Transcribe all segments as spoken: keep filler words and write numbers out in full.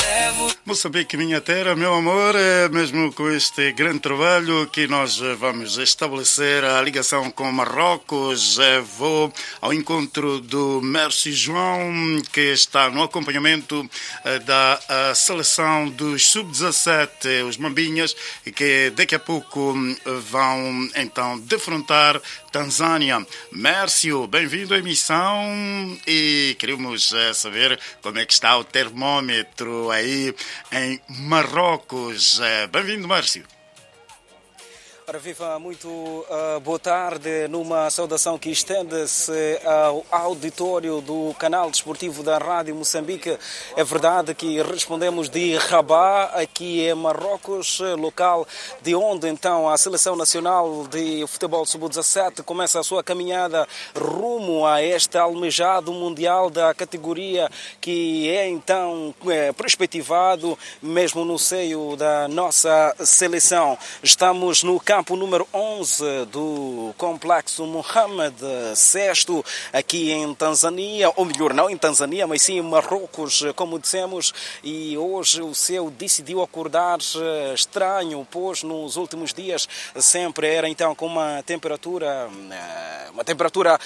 Moçambique, minha terra, meu amor, é mesmo com este grande trabalho que nós vamos estabelecer a ligação com Marrocos. Vou ao encontro do Mércio João, que está no acompanhamento da seleção dos sub dezassete, os Mambinhas, e que daqui a pouco vão então defrontar Tanzânia. Mércio, bem-vindo à emissão e queremos saber como é que está o termômetro aí em Marrocos. Bem-vindo, Mércio. Ora, viva, muito uh, boa tarde, numa saudação que estende-se ao auditório do canal desportivo da Rádio Moçambique. É verdade que respondemos de Rabat, aqui em Marrocos, local de onde então a Seleção Nacional de Futebol sub dezassete começa a sua caminhada rumo a este almejado Mundial da categoria que é então é, perspectivado mesmo no seio da nossa seleção. Estamos no campo número onze do complexo Mohamed sexto, aqui em Tanzânia, ou melhor, não em Tanzânia, mas sim em Marrocos, como dissemos, e hoje o céu decidiu acordar estranho, pois nos últimos dias sempre era então com uma temperatura, uma temperatura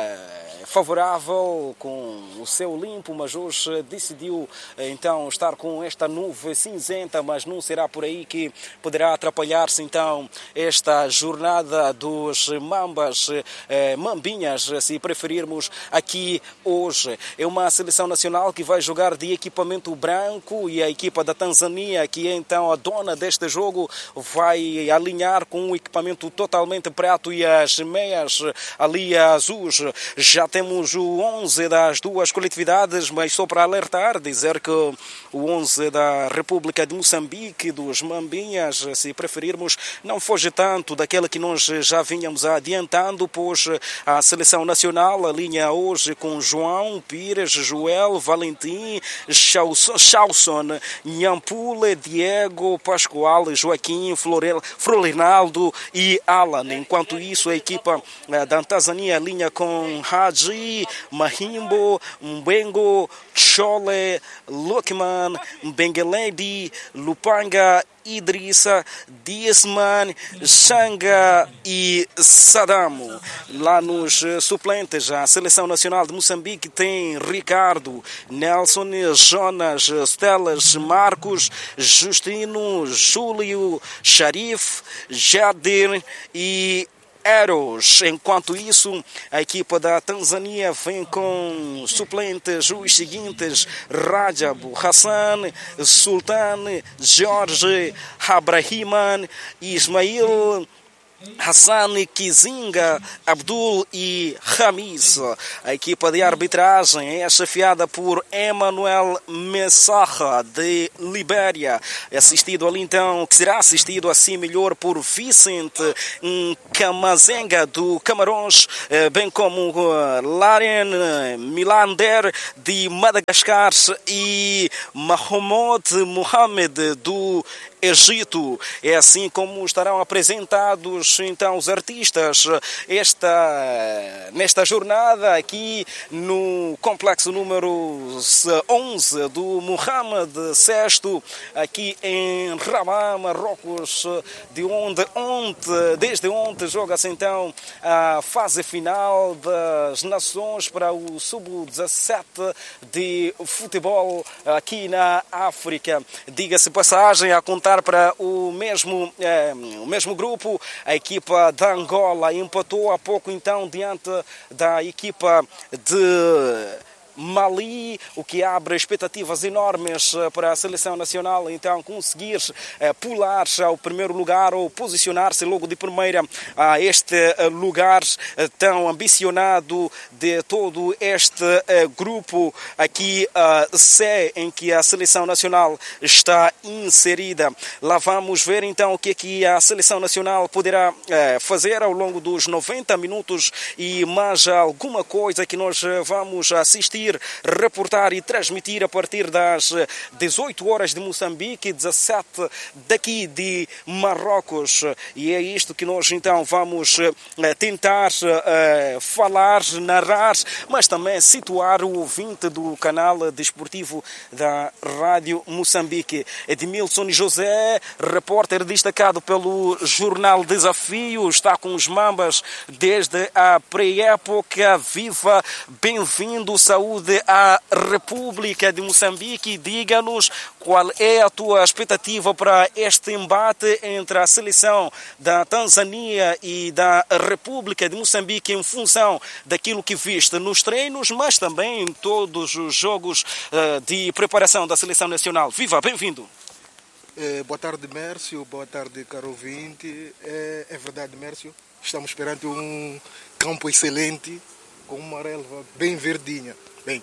favorável, com o céu limpo, mas hoje decidiu então estar com esta nuvem cinzenta, mas não será por aí que poderá atrapalhar-se então esta jornada dos Mambas, eh, Mambinhas, se preferirmos, aqui hoje. É uma seleção nacional que vai jogar de equipamento branco e a equipa da Tanzânia, que é então a dona deste jogo, vai alinhar com um equipamento totalmente preto e as meias ali azuis. Já temos o onze das duas coletividades, mas só para alertar, dizer que o onze da República de Moçambique, dos Mambinhas, se preferirmos, não foge tanto daquela que nós já vínhamos adiantando, pois a seleção nacional alinha hoje com João, Pires, Joel, Valentim, Chalson, Nhampule, Diego, Pascoal, Joaquim, Florinaldo e Alan. Enquanto isso, a equipa da Tanzânia alinha com Haji, Mahimbo, Mbengo, Chole, Lukman, Bengeledi, Lupanga, Idrissa, Diasman, Xanga e Sadamo. Lá nos suplentes, a Seleção Nacional de Moçambique tem Ricardo, Nelson, Jonas, Stelas, Marcos, Justino, Júlio, Sharif, Jadir e Eros. Enquanto isso, a equipa da Tanzânia vem com suplentes os seguintes: Rajab, Hassan, Sultan, Jorge, Abrahiman, Ismail, Hassan, Kizinga, Abdul e Ramis. A equipa de arbitragem é chefiada por Emmanuel Messaha, de Libéria, assistido ali então, que será assistido assim melhor por Vicente Kamazenga, do Camarões, bem como Laren Milander, de Madagascar, e Mahomet Mohamed, do Egito. É assim como estarão apresentados então os artistas esta, nesta jornada aqui no complexo número onze do Mohamed sexto, aqui em Rabat, Marrocos, de onde ontem, desde ontem joga-se então a fase final das nações para o sub dezassete de futebol aqui na África. Diga-se passagem, a contar para o mesmo, eh, o mesmo grupo, a equipa da Angola empatou há pouco então diante da equipa de Mali, o que abre expectativas enormes para a seleção nacional então conseguir pular ao primeiro lugar ou posicionar-se logo de primeira a este lugar tão ambicionado de todo este grupo aqui C, em que a seleção nacional está inserida. Lá vamos ver então o que é que a seleção nacional poderá fazer ao longo dos noventa minutos e mais alguma coisa que nós vamos assistir conseguir reportar e transmitir a partir das dezoito horas de Moçambique, dezassete daqui de Marrocos. E é isto que nós então vamos tentar falar, narrar, mas também situar o ouvinte do canal desportivo da Rádio Moçambique. Edmilson José, repórter destacado pelo jornal Desafio, está com os Mambas desde a pré-época. Viva, bem-vindo, saúde à República de Moçambique. Diga-nos qual é a tua expectativa para este embate entre a seleção da Tanzânia e da República de Moçambique em função daquilo que viste nos treinos, mas também em todos os jogos uh, de preparação da seleção nacional. Viva, bem-vindo. É, boa tarde, Mércio. Boa tarde, caro ouvinte. É, é verdade, Mércio. Estamos perante um campo excelente, com uma relva bem verdinha. Bem,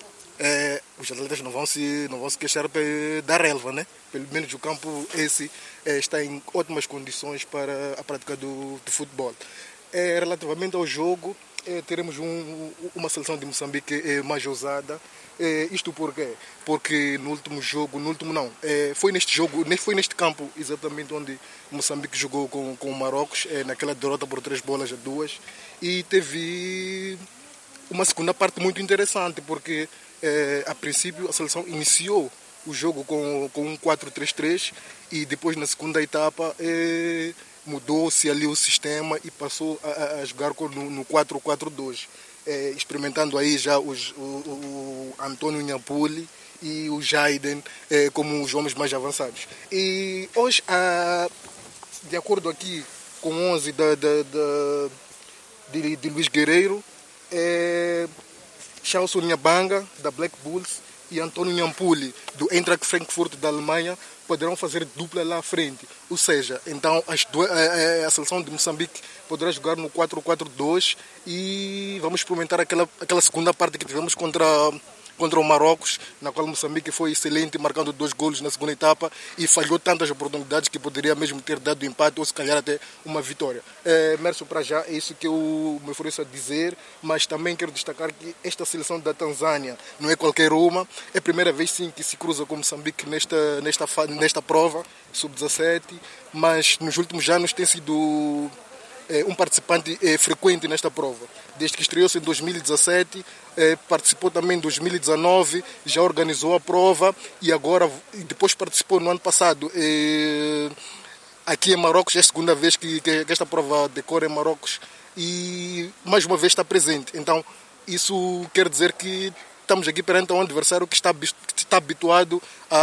é, os atletas não vão, se, não vão se queixar da relva, né? Pelo menos o campo esse é, está em ótimas condições para a prática do, do futebol. É, relativamente ao jogo, é, teremos um, uma seleção de Moçambique é, mais ousada. É, isto por quê? Porque no último jogo, no último não, é, foi neste jogo, foi neste campo exatamente onde Moçambique jogou com, com o Marrocos, é, naquela derrota por três bolas a duas, e teve uma segunda parte muito interessante, porque é, a princípio a seleção iniciou o jogo com, com um quatro três três e depois na segunda etapa é, mudou-se ali o sistema e passou a, a jogar no, no quatro quatro dois. É, experimentando aí já os, o, o Antônio Nhampuli e o Jaiden é, como os homens mais avançados. E hoje, ah, de acordo aqui com o onze da, da, da, de, de Luís Guerreiro, é, Chalson Nhambanga, da Black Bulls, e Antônio Nhampuli, do Eintracht Frankfurt, da Alemanha, poderão fazer dupla lá à frente. Ou seja, então as duas, a, a seleção de Moçambique poderá jogar no quatro quatro dois e vamos experimentar aquela, aquela segunda parte que tivemos contra, contra o Marrocos, na qual Moçambique foi excelente, marcando dois golos na segunda etapa e falhou tantas oportunidades que poderia mesmo ter dado empate ou se calhar até uma vitória. É, Mércio, para já é isso que eu me ofereço a dizer, mas também quero destacar que esta seleção da Tanzânia não é qualquer uma, é a primeira vez sim que se cruza com Moçambique nesta, nesta, nesta prova, sub dezassete, mas nos últimos anos tem sido é, um participante é, frequente nesta prova. Desde que estreou-se em dois mil e dezassete, é, participou também em dois mil e dezenove, já organizou a prova e agora, depois participou no ano passado. É, aqui em Marrocos, é a segunda vez que, que esta prova decorre em Marrocos e mais uma vez está presente. Então, isso quer dizer que estamos aqui perante um adversário que está, que está habituado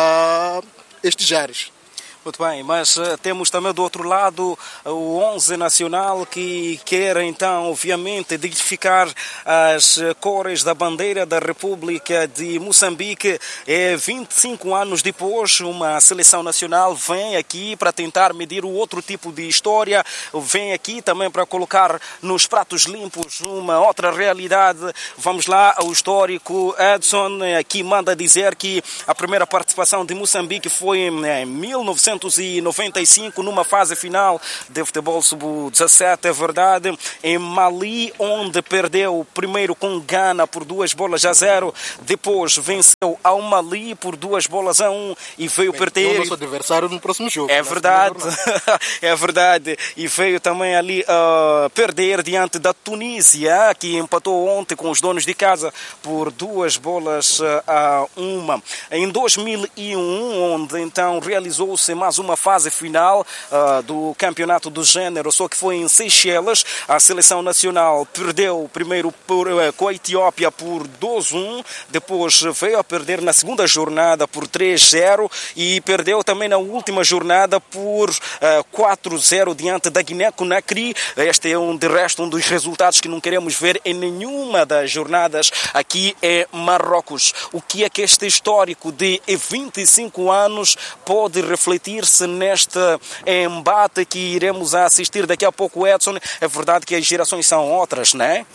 a estes ares. Muito bem, mas uh, temos também do outro lado uh, o onze nacional que quer então, obviamente, identificar as uh, cores da bandeira da República de Moçambique. É, vinte e cinco anos depois, uma seleção nacional vem aqui para tentar medir o outro tipo de história, vem aqui também para colocar nos pratos limpos uma outra realidade. Vamos lá, o histórico Edson aqui manda dizer que a primeira participação de Moçambique foi em mil novecentos e noventa e cinco, numa fase final de futebol sub dezassete, é verdade, em Mali, onde perdeu primeiro com Gana por duas bolas a zero, depois venceu ao Mali por duas bolas a um e veio Bem, perder. É o nosso adversário no próximo jogo. É verdade, é verdade, e veio também ali uh, perder diante da Tunísia, que empatou ontem com os donos de casa por duas bolas a uma. Em dois mil e um, onde então realizou-se mais uma fase final uh, do campeonato do género, só que foi em Seychelles. A seleção nacional perdeu primeiro por, uh, com a Etiópia por dois a um, depois veio a perder na segunda jornada por três a zero e perdeu também na última jornada por uh, quatro a zero diante da Guiné-Conakry. Este é um, de resto, um dos resultados que não queremos ver em nenhuma das jornadas aqui em Marrocos. O que é que este histórico de vinte e cinco anos pode refletir-se neste embate que iremos assistir daqui a pouco, Edson? É verdade que as gerações são outras, não é?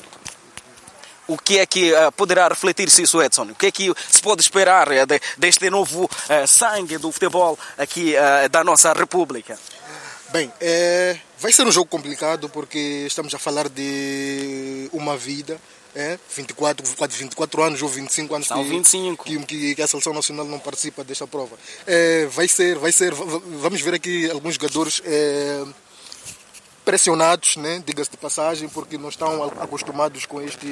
O que é que uh, poderá refletir-se isso, Edson? O que é que se pode esperar uh, de, deste novo uh, sangue do futebol aqui uh, da nossa República? Bem, é, vai ser um jogo complicado porque estamos a falar de uma vida. é, vinte e quatro, vinte e quatro anos ou vinte e cinco anos São que, vinte e cinco. Que, que a seleção nacional não participa desta prova. É, vai ser, vai ser, vamos ver aqui alguns jogadores é, pressionados, né, diga-se de passagem, porque não estão acostumados com este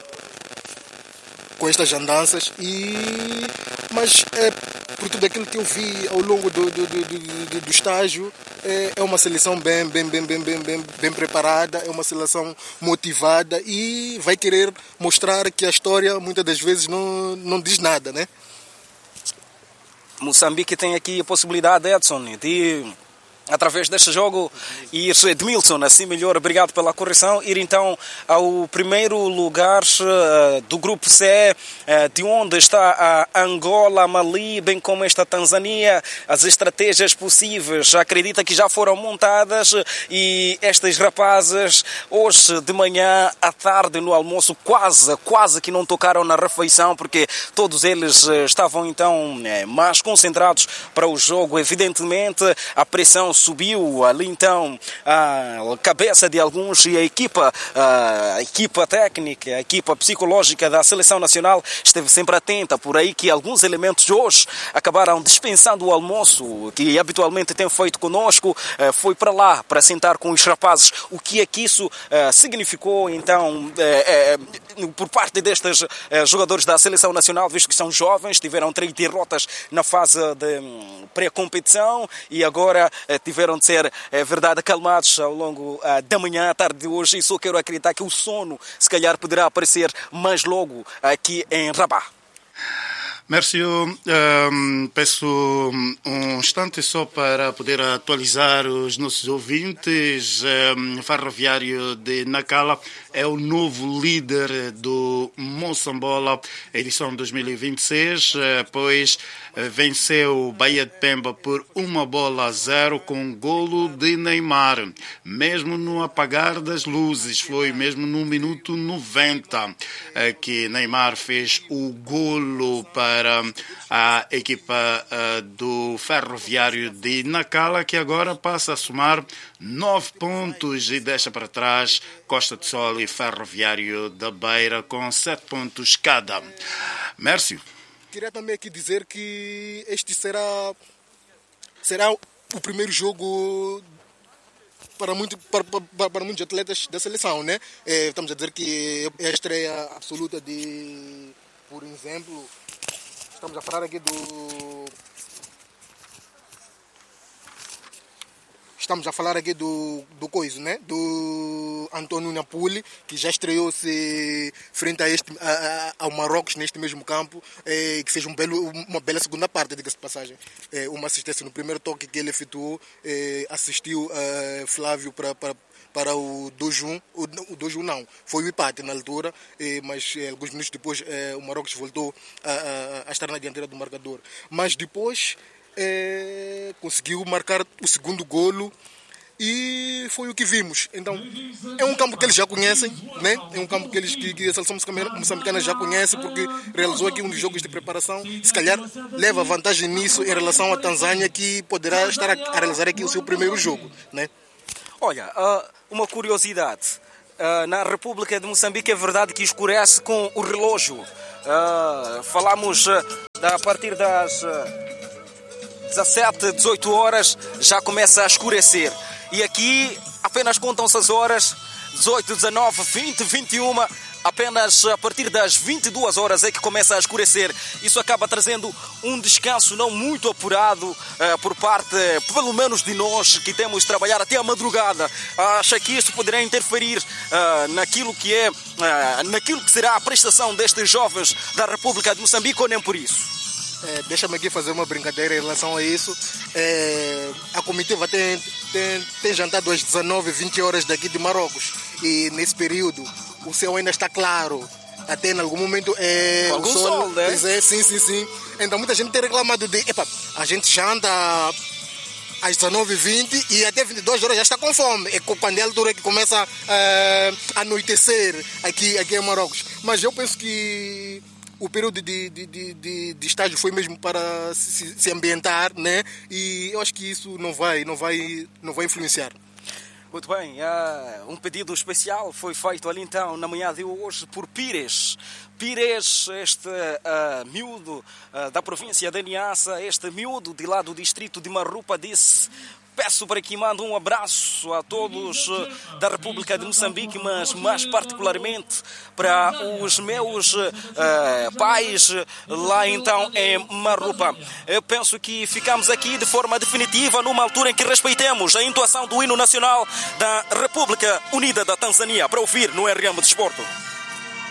com estas andanças, e mas é, por tudo aquilo que eu vi ao longo do, do, do, do, do estágio, é, é uma seleção bem, bem, bem, bem, bem, bem, bem preparada, é uma seleção motivada e vai querer mostrar que a história muitas das vezes não, não diz nada, né? Moçambique tem aqui a possibilidade, Edson, de, através deste jogo, e isso é Edmilson, assim melhor, obrigado pela correção, ir então ao primeiro lugar uh, do grupo C, uh, de onde está a Angola, Mali, bem como esta Tanzânia. As estratégias possíveis, acredita que já foram montadas, e estas rapazes hoje de manhã, à tarde, no almoço, quase, quase que não tocaram na refeição, porque todos eles uh, estavam então uh, mais concentrados para o jogo. Evidentemente, a pressão subiu ali então a cabeça de alguns, e a equipa, a equipa técnica, a equipa psicológica da seleção nacional esteve sempre atenta. Por aí que alguns elementos hoje acabaram dispensando o almoço que habitualmente tem feito conosco, foi para lá para sentar com os rapazes. O que é que isso significou então por parte destes jogadores da seleção nacional, visto que são jovens, tiveram três derrotas na fase de pré-competição e agora tiveram de ser, é verdade, acalmados ao longo uh, da manhã, à tarde de hoje, e só quero acreditar que o sono se calhar poderá aparecer mais logo aqui em Rabat. Mércio, um, peço um instante só para poder atualizar os nossos ouvintes. Um, Ferroviário de Nacala é o novo líder do Moçambola, edição dois mil e vinte e seis, pois venceu o Bahia de Pemba por uma bola a zero com golo de Neymar. Mesmo no apagar das luzes, foi mesmo no minuto noventa que Neymar fez o golo para para a equipa uh, do Ferroviário de Nacala, que agora passa a somar nove pontos e deixa para trás Costa do Sol e Ferroviário da Beira com sete pontos cada. Mércio. Queria também aqui dizer que este será, será o primeiro jogo para, muito, para, para, para muitos atletas da seleção, né? É, estamos a dizer que é a estreia absoluta de, por exemplo, estamos a falar aqui do... Estamos a falar aqui do, do coisa, né? Do António Napoli, que já estreou-se frente a este, a, a, ao Marrocos neste mesmo campo, é, que fez um belo, uma bela segunda parte, diga-se de passagem. É, uma assistência no primeiro toque que ele efetuou, é, assistiu a Flávio para... para para o dois a um, o dois a um não, foi o empate na altura, mas alguns minutos depois o Marrocos voltou a, a, a estar na dianteira do marcador. Mas depois é, conseguiu marcar o segundo golo e foi o que vimos. Então é um campo que eles já conhecem, né? É um campo que, eles, que, que a seleção moçambicana já conhece, porque realizou aqui um dos jogos de preparação. Se calhar leva vantagem nisso em relação à Tanzânia, que poderá estar a, a realizar aqui o seu primeiro jogo, né? Olha, uma curiosidade. Na República de Moçambique é verdade que escurece com o relógio. Falamos a partir das dezassete, dezoito horas, já começa a escurecer. E aqui apenas contam-se as horas, dezoito, dezanove, vinte, vinte e uma... Apenas a partir das vinte e duas horas é que começa a escurecer. Isso acaba trazendo um descanso não muito apurado uh, por parte, pelo menos de nós, que temos de trabalhar até a madrugada. Acha que isto poderá interferir uh, naquilo que é, uh, naquilo que será a prestação destes jovens da República de Moçambique, ou nem por isso? É, deixa-me aqui fazer uma brincadeira em relação a isso. É, a comitiva tem, tem, tem jantado às dezanove, vinte horas daqui de Marrocos. E nesse período o céu ainda está claro. Até em algum momento é algum o sol, sol, né? É, sim, sim, sim. Então muita gente tem reclamado de epa, a gente janta às dezanove e vinte e até vinte e duas horas já está com fome. É quando é a altura que começa a anoitecer aqui, aqui em Marrocos. Mas eu penso que o período de, de, de, de, de estágio foi mesmo para se, se ambientar, né? E eu acho que isso não vai, não vai, não vai influenciar. Muito bem, uh, um pedido especial foi feito ali então na manhã de hoje por Pires. Pires, este uh, miúdo uh, da província de Niassa, este miúdo de lá do distrito de Marrupa, disse: peço para que mande um abraço a todos uh, da República de Moçambique, mas mais particularmente para os meus uh, pais lá então em Marrupa. Eu penso que ficamos aqui de forma definitiva numa altura em que respeitemos a entoação do hino nacional da República Unida da Tanzânia, para ouvir no R M Desporto.